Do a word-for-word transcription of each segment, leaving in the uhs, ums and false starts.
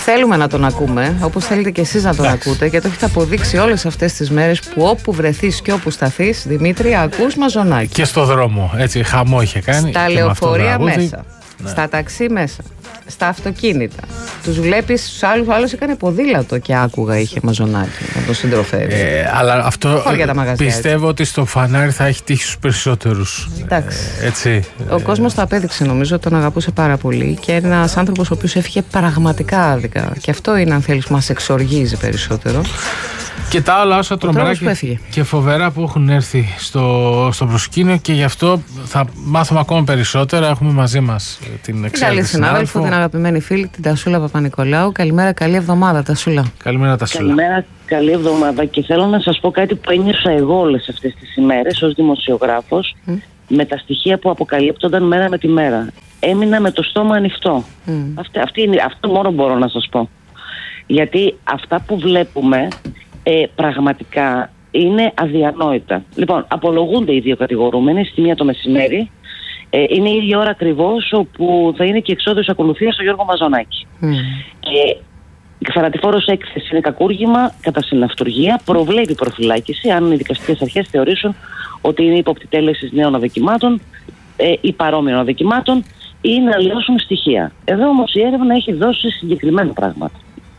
θέλουμε να τον ακούμε, όπως θέλετε και εσείς να τον Εντάξει. ακούτε, και το έχετε αποδείξει όλες αυτές τις μέρες που όπου βρεθείς και όπου σταθείς, Δημήτρη, ακούς Μαζονάκη. Και στο δρόμο, έτσι, χαμό είχε κάνει. Στα λεωφορεία μέσα, ναι. Στα ταξί μέσα, στα αυτοκίνητα. Τους βλέπεις τους άλλους, ο άλλος έκανε ποδήλατο και άκουγα είχε Μαζονάκη να το συντροφεύει. Ε, αλλά αυτό μαγαζιά, πιστεύω έτσι. Ότι στο φανάρι θα έχει τύχει στους περισσότερους. Εντάξει. Ε, έτσι. Ο κόσμος το απέδειξε, νομίζω, τον αγαπούσε πάρα πολύ και ένας άνθρωπος ο οποίος έφυγε πραγματικά άδικα. Και αυτό είναι, αν θέλεις, μας εξοργίζει περισσότερο. Και τα άλλα όσα τρομερά και, και φοβερά που έχουν έρθει στο, στο προσκήνιο, και γι' αυτό θα μάθουμε ακόμα περισσότερα. Έχουμε μαζί μας την εξαίρετη συνάδελφο, την αγαπημένη φίλη, την Τασούλα Παπα-Νικολάου. Καλημέρα, καλή εβδομάδα, Τασούλα. Καλημέρα, Τασούλα. Καλημέρα, καλή εβδομάδα. Και θέλω να σας πω κάτι που ένιωσα εγώ όλες αυτές τις ημέρες ως δημοσιογράφος, mm. με τα στοιχεία που αποκαλύπτονταν μέρα με τη μέρα. Έμεινα με το στόμα ανοιχτό. Mm. Αυτή, αυτή είναι, αυτό μόνο μπορώ να σας πω. Γιατί αυτά που βλέπουμε ε, πραγματικά είναι αδιανόητα. Λοιπόν, απολογούνται οι δύο κατηγορούμενοι στη μία το μεσημέρι. Ε, είναι η ίδια ώρα ακριβώς όπου θα είναι και η εξόδιος ακολουθίας στο Γιώργο Μαζονάκη. Mm. Ε, η θανατηφόρος έκθεση είναι κακούργημα κατά συναυτουργία, προβλέπει προφυλάκηση αν οι δικαστικές αρχές θεωρήσουν ότι είναι ύποπτη τέλεσης νέων αδικημάτων ε, ή παρόμοιων αδικημάτων ή να αλλοιώσουν στοιχεία. Εδώ όμως η έρευνα έχει δώσει συγκεκριμένα πράγματα.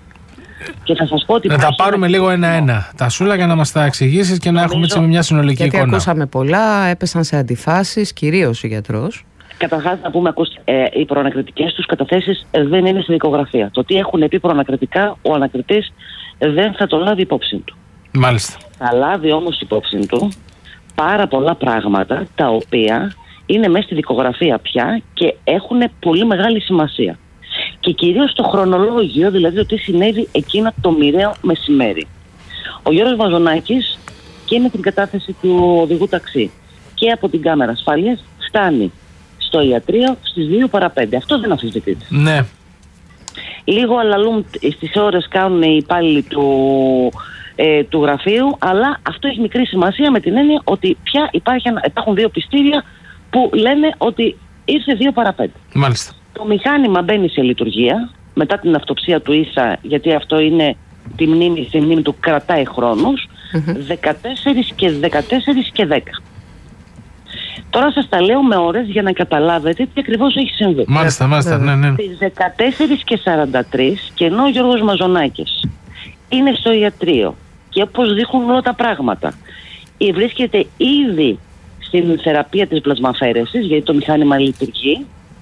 Και θα σας πω ότι να τα πάρουμε λίγο ένα-ένα, Τασούλα, για να μας τα εξηγήσεις και να νομίζω, έχουμε έτσι μια συνολική γιατί εικόνα. Ακούσαμε πολλά, έπεσαν σε αντιφάσεις, κυρίως ο γιατρός. Καταρχάς να πούμε, ακούστε, ε, οι προανακριτικές τους καταθέσεις ε, δεν είναι στη δικογραφία. Το τι έχουν πει προανακριτικά, ο ανακριτής ε, δεν θα το λάβει υπόψη του. Μάλιστα. Θα λάβει όμως υπόψη του πάρα πολλά πράγματα τα οποία είναι μέσα στη δικογραφία πια και έχουν πολύ μεγάλη σημασία. Και κυρίως το χρονολόγιο, δηλαδή το τι συνέβη εκείνο το μοιραίο μεσημέρι. Ο Γιώργος Μαζονάκης και με την κατάθεση του οδηγού ταξί και από την κάμερα ασφάλειας φτάνει στο ιατρείο στις δύο παρά πέντε. Αυτό δεν αμφισβητείται. Ναι. Λίγο αλλαλούν στις ώρες, κάνουν οι υπάλληλοι του, ε, του γραφείου, αλλά αυτό έχει μικρή σημασία με την έννοια ότι πια υπάρχει, υπάρχουν δύο πιστήρια που λένε ότι ήρθε δύο παρά πέντε. Μάλιστα. Το μηχάνημα μπαίνει σε λειτουργία μετά την αυτοψία του Ίσα, γιατί αυτό είναι τη μνήμη, στη μνήμη του κρατάει χρόνους, mm-hmm. δεκατέσσερα και δεκατέσσερα και δέκα. Τώρα σας τα λέω με ώρες για να καταλάβετε τι ακριβώς έχει συμβεί. Μάλιστα, μάλιστα, ναι, ναι. Στις δεκατέσσερα και σαράντα τρία, και ενώ ο Γιώργος Μαζονάκης είναι στο ιατρείο και όπως δείχνουν όλα τα πράγματα, βρίσκεται ήδη στην θεραπεία της πλασμαφέρεσης, γιατί το μηχάνημα λειτουργεί,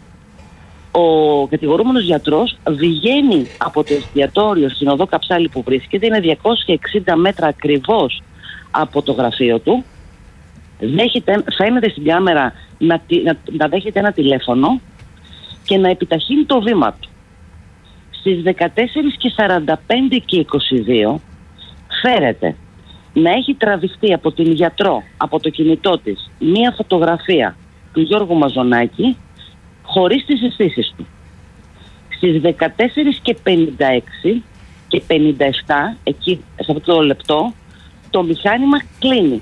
ο κατηγορούμενος γιατρός βγαίνει από το εστιατόριο στην οδό Καψάλη που βρίσκεται, είναι διακόσια εξήντα μέτρα ακριβώς από το γραφείο του, δέχεται, φαίνεται στην κάμερα να, να, να δέχεται ένα τηλέφωνο και να επιταχύνει το βήμα του. Στις δεκατέσσερα και σαράντα πέντε και είκοσι δύο φέρεται να έχει τραβηχτεί από την γιατρό, από το κινητό της, μία φωτογραφία του Γιώργου Μαζονάκη χωρίς τις αισθήσεις του. Στις δεκατέσσερα και πενήντα έξι και πενήντα επτά, εκεί σε αυτό το λεπτό, το μηχάνημα κλείνει.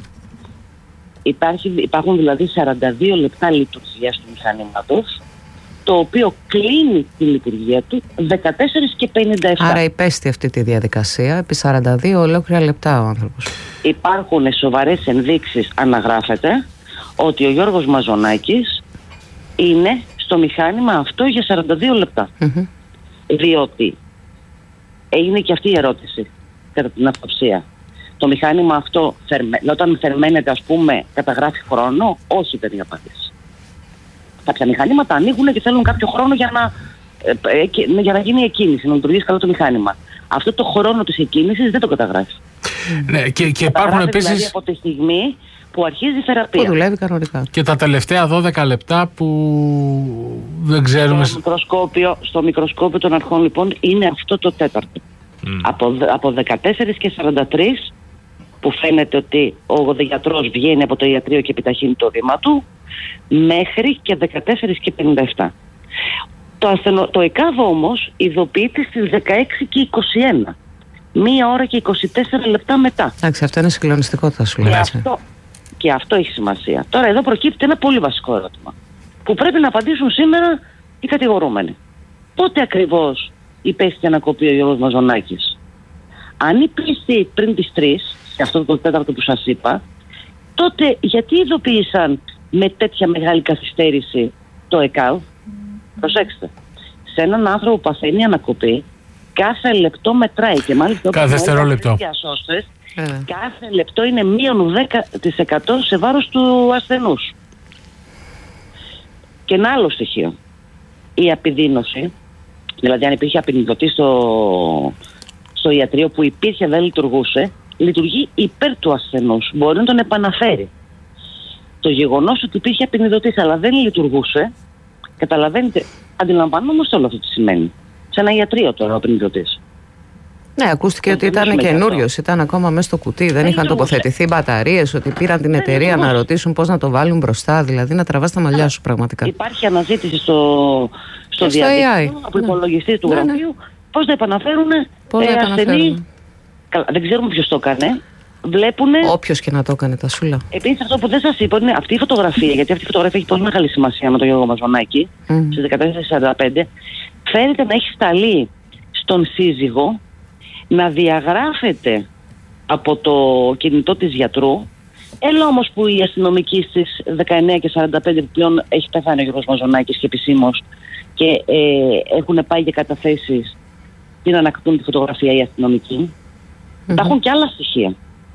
Υπάρχει, υπάρχουν δηλαδή σαράντα δύο λεπτά λειτουργίας του μηχανήματος, το οποίο κλείνει τη λειτουργία του δεκατέσσερα και πενήντα επτά. Άρα υπέστη αυτή τη διαδικασία επί σαράντα δύο ολόκληρα λεπτά ο άνθρωπος. Υπάρχουν σοβαρές ενδείξεις, αναγράφεται, ότι ο Γιώργος Μαζονάκης είναι στο μηχάνημα αυτό για σαράντα δύο λεπτά. Mm-hmm. Διότι έγινε και αυτή η ερώτηση κατά την αυτοψία. Το μηχάνημα αυτό, όταν θερμαίνεται, ας πούμε, καταγράφει χρόνο? Όχι, δεν είναι απάντηση. Κάποια μηχανήματα ανοίγουν και θέλουν κάποιο χρόνο για να, ε, ε, για να γίνει η εκκίνηση, να λειτουργήσει καλά το μηχάνημα. Αυτό το χρόνο της εκκίνησης δεν το καταγράφει. Ναι, και, και υπάρχουν επίσης. Δηλαδή από τη στιγμή που αρχίζει η θεραπεία. Που δουλεύει κανονικά. Και τα τελευταία δώδεκα λεπτά που δεν ξέρουμε. Στο μικροσκόπιο, στο μικροσκόπιο των αρχών, λοιπόν, είναι αυτό το τέταρτο. Mm. Από, από δεκατέσσερα και σαράντα τρία, που φαίνεται ότι ο γιατρός βγαίνει από το ιατρείο και επιταχύνει το βήμα του, μέχρι και δεκατέσσερα και πενήντα επτά. Το, ασθενο, το ΕΚΑΒ όμως ειδοποιείται στις δεκαέξι και είκοσι ένα. Μία ώρα και είκοσι τέσσερα λεπτά μετά. Εντάξει, αυτό είναι συγκλονιστικό, θα σου λέω. Και αυτό, και αυτό έχει σημασία. Τώρα εδώ προκύπτει ένα πολύ βασικό ερώτημα που πρέπει να απαντήσουν σήμερα οι κατηγορούμενοι. Πότε ακριβώς υπέστη ανακοπή ο Γιώργος Μαζονάκης. Αν υπέστη πριν τις τρεις, σε αυτό το τέταρτο που σας είπα, τότε γιατί ειδοποίησαν με τέτοια μεγάλη καθυστέρηση το ΕΚΑΒ? Προσέξτε, σε έναν άνθρωπο που παθαίνει ανακοπή, κάθε λεπτό μετράει και μάλιστα κάθε δευτερόλεπτο. Διασώστες, ε. κάθε λεπτό είναι μείον δέκα τοις εκατό σε βάρος του ασθενούς. Και ένα άλλο στοιχείο. Η απειδίνωση, δηλαδή αν υπήρχε απεινιδωτή στο, στο ιατρείο που υπήρχε δεν λειτουργούσε, λειτουργεί υπέρ του ασθενούς. Μπορεί να τον επαναφέρει. Το γεγονός ότι υπήρχε απεινιδωτής αλλά δεν λειτουργούσε, καταλαβαίνετε, αντιλαμβανόμαστε όλο αυτό τι σημαίνει. Σε ένα ιατρείο τώρα ο απεινιδωτής. Ναι, ακούστηκε ότι ήταν καινούριος, ήταν ακόμα μέσα στο κουτί, δεν, δεν είχαν τοποθετηθεί μπαταρίες, ότι πήραν την εταιρεία να ρωτήσουν πώς να το βάλουν μπροστά, δηλαδή να τραβάς τα μαλλιά σου πραγματικά. Υπάρχει αναζήτηση στο, στο διαδίκτυο, από υπολογιστή ναι. του γραφείου, ναι, ναι. πώς να επαναφέρουν ε, ασθενή. Καλά, δεν ξέρουμε ποιος το έκανε. Βλέπουνε. Όποιος και να το έκανε, τα σούλα. Επίσης, αυτό που δεν σας είπα είναι αυτή η φωτογραφία, γιατί αυτή η φωτογραφία έχει πολύ μεγάλη σημασία με τον Γιώργο Μαζονάκη, mm. στις δεκατέσσερα σαράντα πέντε. Φαίνεται να έχει σταλεί στον σύζυγο να διαγράφεται από το κινητό της γιατρού. Έλα όμως που οι αστυνομικοί στις δεκαεννιά και σαράντα πέντε που πλέον έχει πεθάνει ο Γιώργος Μαζονάκης και επισήμως και ε, έχουν πάει για καταθέσεις και να ανακτούν τη φωτογραφία οι αστυνομικοί. Mm-hmm. Τα έχουν και άλλα στοιχεία.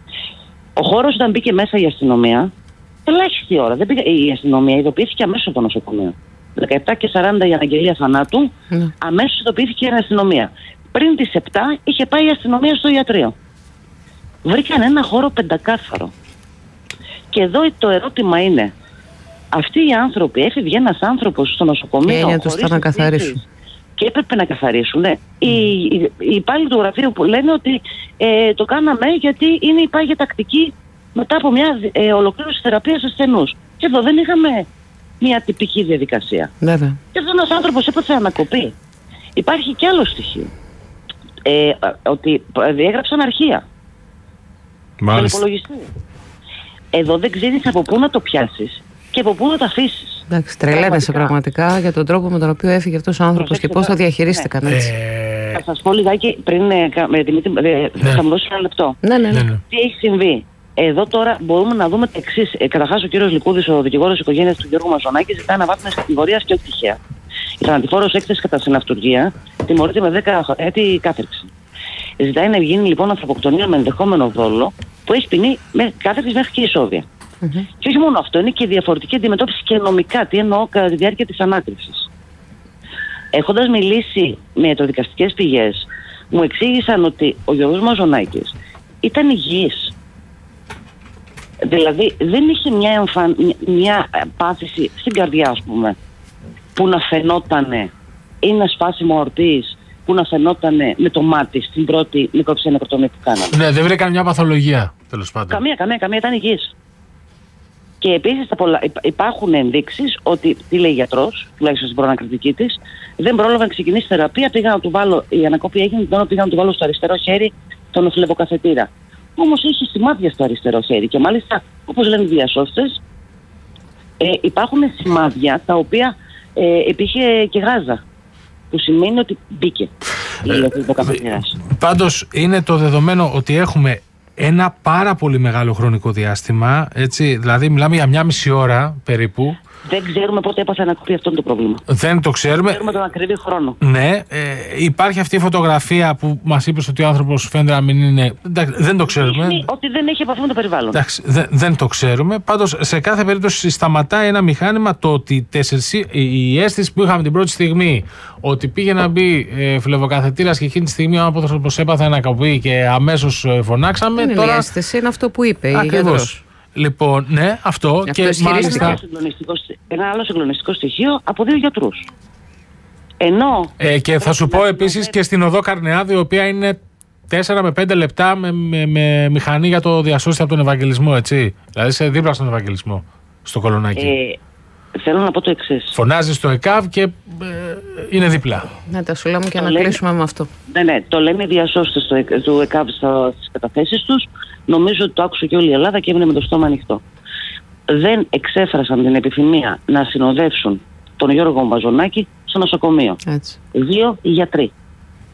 Ο χώρος όταν μπήκε μέσα η αστυνομία, ελάχιστη ώρα, δεν πήγε, η αστυνομία ειδοποιήθηκε αμέσως από το νοσοκομείο. δεκαεπτά και σαράντα η αναγγελία θανάτου, mm. αμέσως ειδοποιήθηκε η αστυνομία. Πριν τις επτά είχε πάει η αστυνομία στο ιατρείο. Βρήκαν ένα χώρο πεντακάθαρο. Και εδώ το ερώτημα είναι, αυτοί οι άνθρωποι, έφυγε ένας άνθρωπος στο νοσοκομείο χωρίς να καθαρίσουν. Και έπρεπε να καθαρίσουν. Ναι. Mm. Οι, οι, οι υπάλληλοι του γραφείου που λένε ότι ε, το κάναμε γιατί είναι η πάγια τακτική μετά από μια ε, ολοκλήρωση θεραπείας ασθενούς. Και εδώ δεν είχαμε μια τυπική διαδικασία. Βέβαια. Και εδώ ένας άνθρωπος έπαθε ανακοπή. Υπάρχει και άλλο στοιχείο. Ε, ότι διέγραψαν αρχεία. Στον υπολογιστή. Εδώ δεν ξέρεις από πού να το πιάσεις και από πού να το αφήσεις. Εντάξει, τρελαίνεσαι πραγματικά για τον τρόπο με τον οποίο έφυγε αυτός ο άνθρωπος και πώς το διαχειρίστηκαν ναι. έτσι. Ε... Θα σας πω λιγάκι πριν, με Δημήτρη, ναι. θα μου δώσει ένα λεπτό. Ναι, ναι, ναι. Τι έχει συμβεί. Εδώ τώρα μπορούμε να δούμε το εξής. Ε, καταρχάς ο κύριος Λικούδης, ο δικηγόρος της οικογένειας του Γιώργου Μαζονάκη, ζητά αναβάθμιση κατηγορίας και όχι τυχαία. Η θανατηφόρος έκθεση κατά συναυτουργία τιμωρείται με δέκα έτη κάθερξη. Ζητάει να γίνει λοιπόν ανθρωποκτονία με ενδεχόμενο δόλο που έχει ποινή με κάθερξη μέχρι και ισόβια. Mm-hmm. Και όχι μόνο αυτό, είναι και διαφορετική αντιμετώπιση και νομικά. Τι εννοώ κατά τη διάρκεια της ανάκρισης. Έχοντας μιλήσει με ιατροδικαστικές πηγές, μου εξήγησαν ότι ο Γιώργος Μαζονάκης ήταν υγιής. Δηλαδή δεν είχε μια, εμφαν... μια πάθηση στην καρδιά, ας πούμε, που να φαινότανε ή ένα σπάσιμο ορτής που να φαινότανε με το μάτι στην πρώτη νεκροψία νεκροτομή που κάναμε. Ναι, δεν βρήκαν μια παθολογία, τέλος πάντων. Καμία, καμία, καμία, ήταν υγιής. Και επίσης υπάρχουν ενδείξεις ότι, τι λέει γιατρός, τουλάχιστον στην προανακριτική της, δεν πρόλαβε να ξεκινήσει θεραπεία. Πήγα να του βάλω, η ανακόπη έγινε, τώρα πήγα να του βάλω στο αριστερό χέρι τον φλεβοκαθετήρα. Όμως είχε σημάδια στο αριστερό χέρι και μάλιστα, όπως λένε οι διασώστες, ε, υπάρχουν σημάδια τα οποία ε, υπήρχε και γάζα, που σημαίνει ότι μπήκε η φλεβοκαθετήρας. Πάντως είναι το δεδομένο ότι έχουμε ένα πάρα πολύ μεγάλο χρονικό διάστημα, έτσι, δηλαδή μιλάμε για μια μισή ώρα περίπου. Δεν ξέρουμε πότε έπαθε ανακοπή, αυτό είναι το πρόβλημα. Δεν το ξέρουμε. Δεν ξέρουμε τον ακριβή χρόνο. Ναι, ε, υπάρχει αυτή η φωτογραφία που μας είπες ότι ο άνθρωπος φαίνεται να μην είναι. Εντάξει, δεν το ξέρουμε. Είναι ότι δεν έχει επαφή με το περιβάλλον. Εντάξει, δεν, δεν το ξέρουμε. Πάντως σε κάθε περίπτωση σταματάει ένα μηχάνημα το ότι τέσσερις, η αίσθηση που είχαμε την πρώτη στιγμή ότι πήγε να μπει ε, φλεβοκαθετήρας και εκείνη τη στιγμή ο άνθρωπος έπαθε ανακοπή και αμέσως ε, φωνάξαμε. Είναι τώρα... η αίσθηση, είναι αυτό που είπε η γιατρός. Λοιπόν, ναι, αυτό, αυτό και μάλιστα. Ένα άλλο συγκλονιστικό στοιχείο από δύο γιατρούς. Ενώ. Ε, και θα σου πω επίσης και στην οδό Καρνεάδη, η οποία είναι τέσσερα με πέντε λεπτά με, με, με μηχανή για το διασώστη από τον Ευαγγελισμό, έτσι. Δηλαδή σε δίπλα στον Ευαγγελισμό, στο Κολονάκι. Ε, θέλω να πω το εξής. Φωνάζει στο ΕΚΑΒ και ε, είναι δίπλα. Ναι, τα σουλά μου και το να λένε, κλείσουμε με αυτό. Ναι, ναι, το λένε οι διασώστες του ΕΚΑΒ στις καταθέσεις τους. Νομίζω ότι το άκουσε και όλη η Ελλάδα και έμεινε με το στόμα ανοιχτό. Δεν εξέφρασαν την επιθυμία να συνοδεύσουν τον Γιώργο Μαζονάκη στο νοσοκομείο. Έτσι. Δύο γιατροί.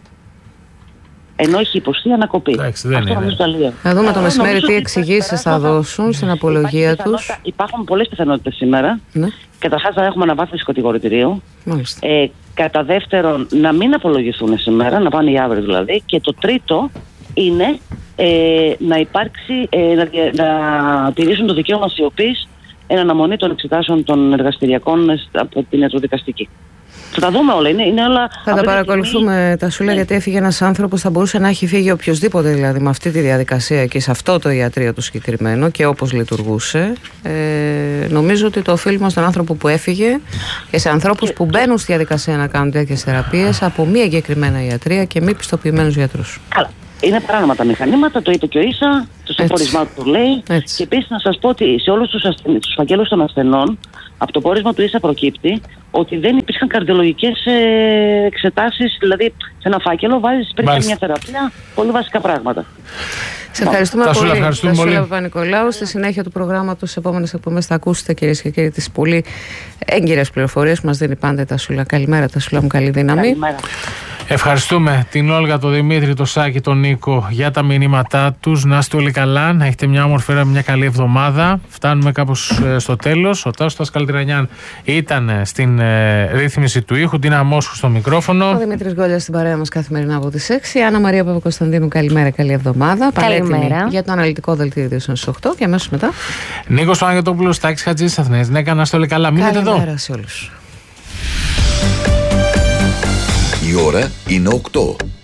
ενώ έχει υποστεί ανακοπή. Εντάξει, δεν είναι. Θα δούμε το μεσημέρι τι εξηγήσεις θα δώσουν στην απολογία τους. Υπάρχουν πολλές πιθανότητες σήμερα. Ναι. Καταρχάς θα έχουμε αναβάθμιση κατηγορητηρίου. Ε, κατά δεύτερον, να μην απολογηθούν σήμερα, να πάνε οι αύριο δηλαδή. Και το τρίτο είναι ε, να υπάρξει, ε, να, να τηρήσουν το δικαίωμα σιωπής εν αναμονή των εξετάσεων των εργαστηριακών από την ιατροδικαστική. Θα τα δούμε όλα. Είναι, είναι όλα θα τα παρακολουθούμε στιγμή... τα σούλα, ναι. Γιατί έφυγε ένας άνθρωπος, θα μπορούσε να έχει φύγει οποιοδήποτε δηλαδή με αυτή τη διαδικασία και σε αυτό το ιατρείο το συγκεκριμένο και όπως λειτουργούσε. Ε, νομίζω ότι το οφείλουμε στον άνθρωπο που έφυγε και σε ανθρώπους και... που μπαίνουν στη διαδικασία να κάνουν τέτοιες θεραπείες από μη εγκεκριμένα ιατρία και μη πιστοποιημένους γιατρούς. Καλά. Είναι πράγματα μηχανήματα, το είπε και ο Ίσα, το πόρισμά του το λέει. Έτσι. Και επίσης να σας πω ότι σε όλους τους, ασθεν... τους φακέλους των ασθενών, από το πόρισμα του Ίσα προκύπτει ότι δεν υπήρχαν καρδιολογικές ε, εξετάσεις. Δηλαδή, σε ένα φάκελο βάζεις πριν μια θεραπεία, πολύ βασικά πράγματα. Σε ευχαριστούμε τα πολύ. Ευχαριστούμε πολύ. Σούλα Παπα-Νικολάου. Στη συνέχεια του προγράμματος, στις επόμενες εκπομπές θα ακούσετε, κυρίες και κύριοι, τις πολύ έγκυρες πληροφορίες που μας δίνει πάντα τα Σούλα. Καλημέρα, τα Σούλα μου, καλή δύναμη. Καλημέρα. Ευχαριστούμε την Όλγα, τον Δημήτρη, τον Σάκη, τον Νίκο για τα μηνύματά τους. Να είστε όλοι καλά, να έχετε μια όμορφη μέρα, μια καλή εβδομάδα. Φτάνουμε κάπως στο τέλος. Ο Τάσος Καλτρανιάν ήταν στην ε, ρύθμιση του ήχου, την Αμόσχου στο μικρόφωνο. Ο Δημήτρης Γκόλιας στην παρέα μας καθημερινά από τις έξι. Άννα Μαρία Παπακοσταντίνου, καλημέρα, καλή εβδομάδα. Καλημέρα. Για το αναλυτικό δελτίο ειδήσεων στις οκτώ και αμέσως μετά. Νίκος Παναγιωτόπουλος, Τάκης Χατζής, Αθηναίες. Ναι, να είστε όλοι καλά. Μείνετε εδώ. Καλημέρα σε όλους. Η ώρα είναι οκτώ.